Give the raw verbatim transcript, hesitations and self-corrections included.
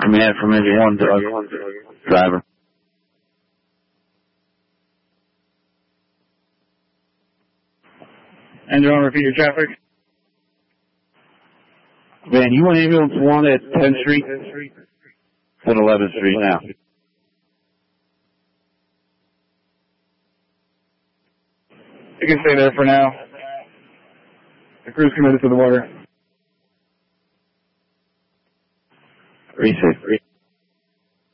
command from engine one, driver. Engine one, repeat your traffic. Man, you want ambulance one at tenth Street? It's at eleventh Street now. You can stay there for now. The crew's committed to the water. Reset.